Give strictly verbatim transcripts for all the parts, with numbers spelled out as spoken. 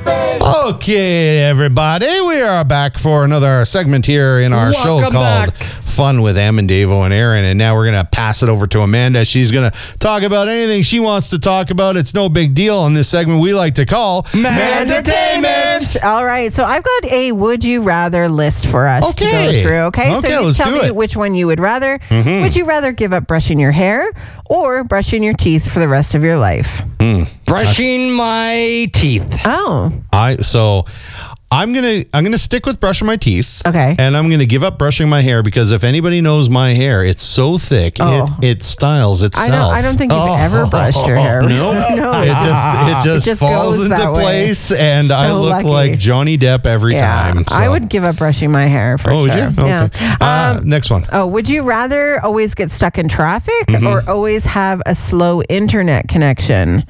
Okay, everybody, we are back for another segment here in our Welcome show called back. Fun with Em and Davo and Aaron. And now we're going to pass it over to Amanda. She's going to talk about anything she wants to talk about. It's no big deal in this segment we like to call Mantertainment. All right, so I've got a would you rather list for us to Okay. go through. Okay, Okay, so you let's tell do me it. which one you would rather. Would you rather give up brushing your hair or brushing your teeth for the rest of your life? Brushing my teeth. Oh, I so I'm gonna I'm gonna stick with brushing my teeth. Okay. And I'm gonna give up brushing my hair because if anybody knows my hair, it's so thick Oh. it it styles I itself. don't. I don't think you've Oh. ever brushed your hair. Nope. no, It just it just, just falls goes into that way. place, and I So look lucky. like Johnny Depp every yeah, time. So. I would give up brushing my hair for Oh, sure. would you? Okay. Yeah. Uh, Um, next one. Oh, would you rather always get stuck in traffic Mm-hmm. or always have a slow internet connection?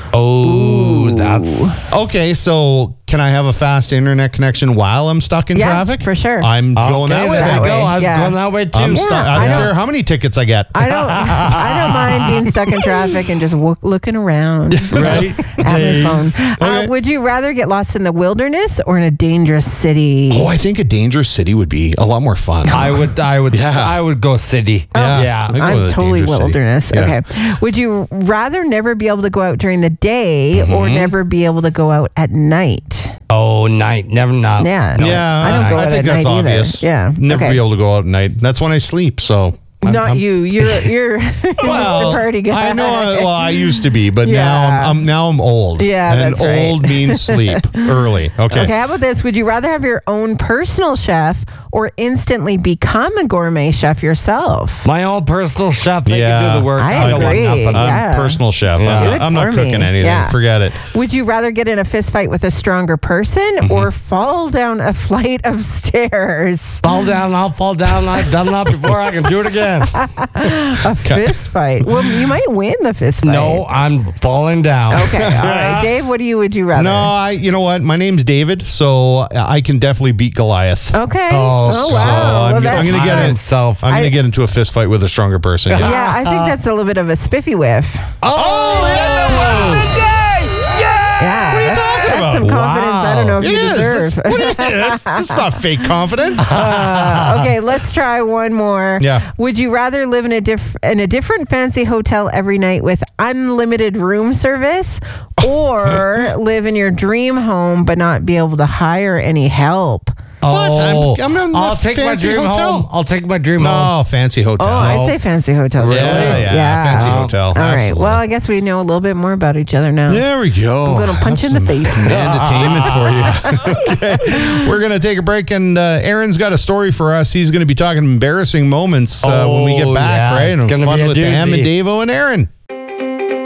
Oh, that's Okay, so can I have a fast internet connection while I'm stuck in Yeah, traffic? for sure. I'm going that way. There then. you go. way, I was yeah. going that way too. I'm Yeah, stu- I I don't don't- care how many tickets I get. I don't. I don't mind being stuck in traffic and just w- looking around. Right? At my phone. Days. Uh, Okay. would you rather get lost in the wilderness or in a dangerous city? Oh, I think a dangerous city would be a lot more fun. I would, I would, Yeah. I would go city. Yeah. yeah. I go I'm with a totally dangerous city. wilderness. Yeah. Okay. Would you rather never be able to go out during the day or Mm-hmm. never be able to go out at night? Oh, night, never not. Yeah. No. Yeah, I don't go I out think at that's night either. obvious. Yeah. Never Okay. be able to go out at night. That's when I sleep. So I'm- Not I'm- you. You're you're Mister Party guy. I know. I, well, I used to be, but now Yeah. I'm, I'm now I'm old. Yeah, and that's right. old means sleep early. Okay. Okay, how about this? Would you rather have your own personal chef or instantly become a gourmet chef yourself? My own personal chef, they Yeah. can do the work. I don't want agree. nothing. I'm Yeah. personal chef. Yeah. I'm, Do not- it I'm not for cooking me. anything. Yeah. Forget it. Would you rather get in a fist fight with a stronger person Mm-hmm. or fall down a flight of stairs? Fall down, I'll fall down. I've done that before. I can do it again. A fist fight. Well, you might win the fist fight. No, I'm falling down. Okay, all right. Dave, what do you would you rather? No, I. You know what? My name's David, so I can definitely beat Goliath. Okay. Oh, Oh, so wow. I'm, Well, g- that- I'm gonna get in. himself. I'm gonna I- get into a fist fight with a stronger person. Yeah. yeah, I think that's a little bit of a spiffy whiff. Oh, yeah. Yeah. What are you that's, talking that's about? some confidence I don't know if It you is. deserve. That's, what it is. This is not fake confidence. Uh, okay, let's try one more. Yeah. Would you rather live in a diff- in a different fancy hotel every night with unlimited room service, or live in your dream home but not be able to hire any help? What? I'm- Oh, I'm in the I'll take my fancy dream hotel. home. I'll take my dream home. No, fancy hotel. Oh, I say fancy hotel. yeah, Really? yeah, fancy Oh. hotel. All right. Absolutely. Well, I guess we know a little bit more about each other now. There we go. I'm gonna punch That's in the some face. Entertainment for you. Okay, we're gonna take a break, and uh, Aaron's got a story for us. He's gonna be talking embarrassing moments uh, when we get Oh, back, yeah, right? it's And gonna fun be a with Em and doozy. Davo and Aaron.